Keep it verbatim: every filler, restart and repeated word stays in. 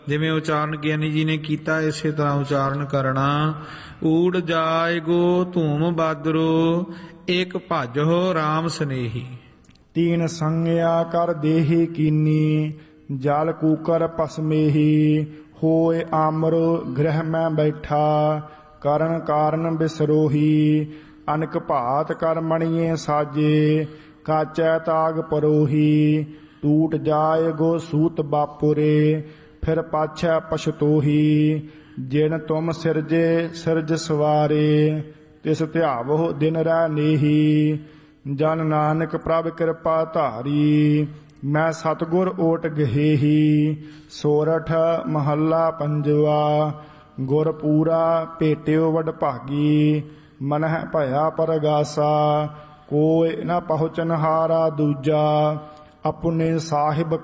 ਜਿਵੇਂ ਉਚਾਰਨ ਗਿਆਨੀ ਜੀ ਨੇ ਕੀਤਾ ਇਸੇ ਤਰ੍ਹਾਂ ਉਚਾਰਨ ਕਰਨਾ। ਊੜ ਜਾਏ ਗੋ ਧੂਮ ਬਾਦਰੋ, ਇੱਕ ਭਜੋ ਰਾਮ ਸਨੇਹੀ। ਤੀਨ ਸੰਗਿਆ ਕਰ ਦੇਹੀ ਕੀਨੀ, ਜਲ ਕੂਕਰ ਪਸਮੇਹੀ। ਹੋਏ ਆਮਰ ਗ੍ਰਹਿ ਮੈਂ ਬੈਠਾ, ਕਰਨ ਕਾਰਨ ਬਿਸਰੋਹੀ। ਅਨਕ ਭਾਤ ਕਰ ਮਣੀਏ ਸਾਜੇ, ਕਾਚੈ ਤਾਗ ਪਰੋਹੀ। ਟੂਟ ਜਾਏ ਗੋ ਸੂਤ ਬਾਪੁਰੇ, ਫਿਰ ਪਾਛੈ ਪਛਤੋਹੀ। ਜਿਨ ਤੁਮ ਸਿਰਜੇ ਸਿਰਜ ਸਵਾਰੇ, ਤਿਸ ਧਿਆਵੋ ਦਿਨ ਰਹਿ ਨੇਹੀ। ਜਨ ਨਾਨਕ ਪ੍ਰਭ ਕਿਰਪਾ ਧਾਰੀ, ਮੈਂ ਸਤਿਗੁਰ ਓਟ ਗਹੇਹੀ। ਸੋਰਠ ਮਹੱਲਾ ਪੰਜਵਾ। ਗੁਰ ਪੂਰਾ ਭੇਟਿਓ ਵਡਭਾਗੀ, ਮਨਹਿ ਭਇਆ ਪਰਗਾਸਾ। ਕੋਇ ਨ ਪਹੁੰਚਨਹਾਰਾ ਦੂਜਾ, ਆਪਣੇ ਸਾਹਿਬ